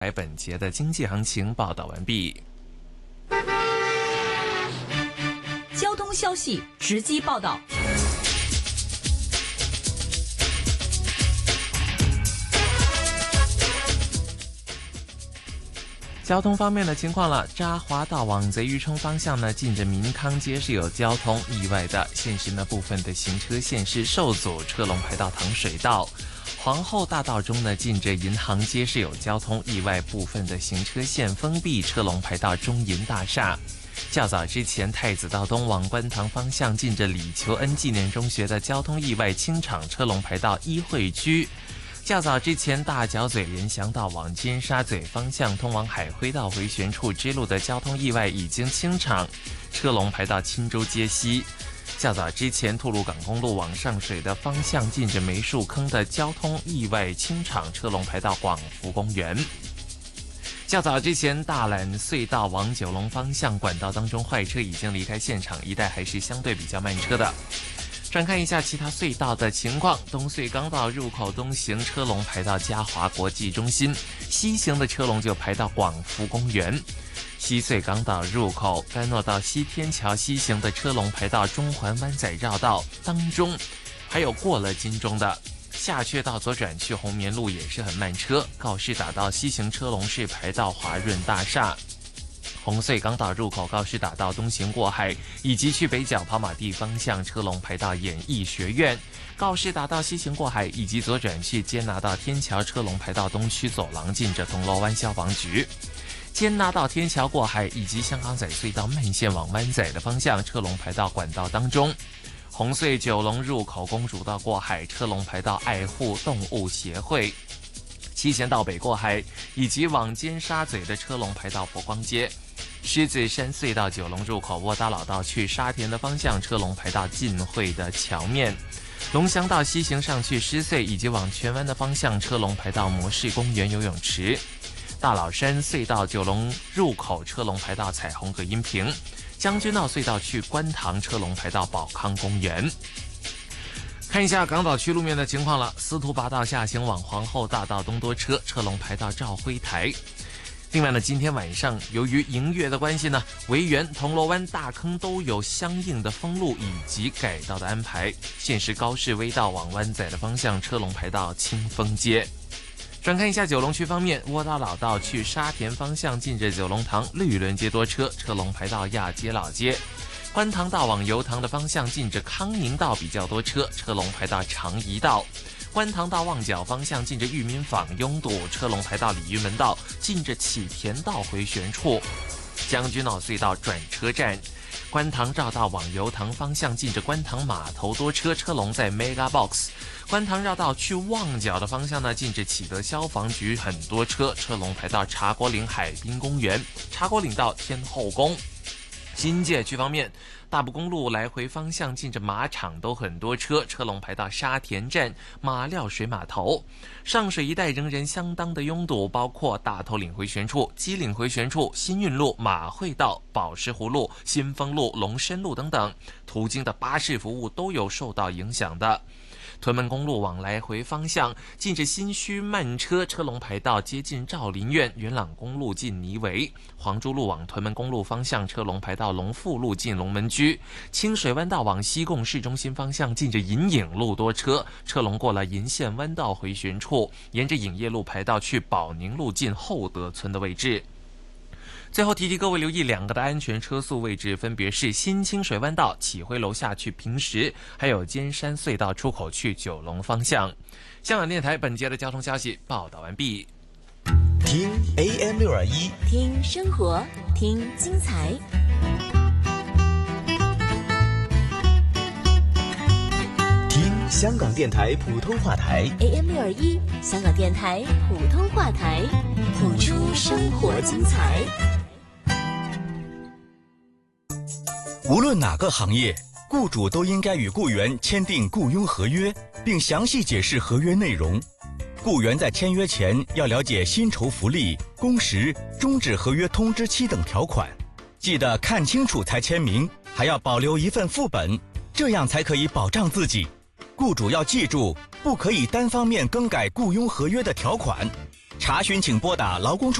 本节的经济行情报道完毕。 交通消息直击报道。 交通方面的情况了，札华道往贼鱼冲方向呢，近着民康街是有交通意外的，现时呢部分的行车线是受阻，车龙排到糖水道。皇后大道中呢，近着银行街是有交通意外，部分的行车线封闭，车龙排到中银大厦。较早之前，太子道东往观塘方向，近着李求恩纪念中学的交通意外清场，车龙排到一会区。较早之前，大角嘴联翔道往尖沙咀方向通往海辉道回旋处支路的交通意外已经清场，车龙排到青州街西。较早之前，吐露港公路往上水的方向，近着梅树坑的交通意外清场，车龙排到广福公园。较早之前，大榄隧道往九龙方向管道当中坏车已经离开现场，一带还是相对比较慢车的。转看一下其他隧道的情况，东隧港岛入口东行车龙排到嘉华国际中心，西行的车龙就排到广福公园。西隧港岛入口甘诺道西天桥西行的车龙排到中环湾仔绕道当中，还有过了金钟的下阙道左转去红棉路也是很慢车，告士打道西行车龙是排到华润大厦。红隧港岛入口告士打道东行过海，以及去北角跑马地方向车龙排到演艺学院；告士打道西行过海，以及左转去坚拿道天桥车龙排到东区走廊，近着铜锣湾消防局。坚拿道天桥过海，以及香港仔隧道慢线往湾仔的方向，车龙排到管道当中。红隧九龙入口公主道过海，车龙排到爱护动物协会。七贤道北过海，以及往尖沙咀的车龙排到佛光街。狮子山隧道九龙入口沃达老道去沙田的方向，车龙排到浸会的桥面。龙翔道西行上去狮隧，以及往荃湾的方向，车龙排到模式公园游泳池。大老山隧道九龙入口车龙排到彩虹隔音屏。将军澳隧道去观塘，车龙排到宝康公园。看一下港岛区路面的情况了，司徒拔道下行往皇后大道东多车，车龙排到兆辉台。另外呢，今天晚上由于迎月的关系呢，维园、铜锣湾、大坑都有相应的封路以及改道的安排。现时高士威道往湾仔的方向，车龙排到清风街。转看一下九龙区方面，窝打老道去沙田方向，近着九龙塘绿轮街多车，车龙排到亚皆老街。观塘道往油塘的方向，近着康宁道比较多车，车龙排到长怡道。观塘道旺角方向，近着裕民坊拥堵，车龙排到鲤鱼门道，近着启田道回旋处。将军澳隧道转车站。观塘绕道往油塘方向，近着观塘码头多车，车龙在 Mega Box。观塘绕道去旺角的方向呢，近着启德消防局很多车，车龙排到茶果岭海滨公园、茶果岭到天后宫。新界区方面，大埔公路来回方向，近着马场都很多车，车龙排到沙田站、马料水码头。上水一带仍然相当的拥堵，包括大头岭回旋处、基岭回旋处、新运路、马会道、宝石湖路、新丰路、龙山路等等，途经的巴士服务都有受到影响的。屯门公路往来回方向，近着新墟慢车，车龙排到接近兆林苑；元朗公路近泥围。黄珠路往屯门公路方向，车龙排到龙富路近龙门居。清水湾道往西贡市中心方向，近着银影路多车，车龙过了银线湾道回旋处，沿着影业路排到去保宁路近厚德村的位置。最后提提各位留意两个的安全车速位置，分别是新清水湾道启辉楼下去平石，还有尖山隧道出口去九龙方向。香港电台本节的交通消息报道完毕。 听 AM621， 听生活，听精彩。 听香港电台普通话台 AM621，香港电台普通话台，谱出生活精彩。 无论哪个行业，雇主都应该与雇员签订雇佣合约，并详细解释合约内容。雇员在签约前要了解薪酬福利、工时、终止合约通知期等条款，记得看清楚才签名，还要保留一份副本，这样才可以保障自己。雇主要记住，不可以单方面更改雇佣合约的条款。 查询请拨打劳工处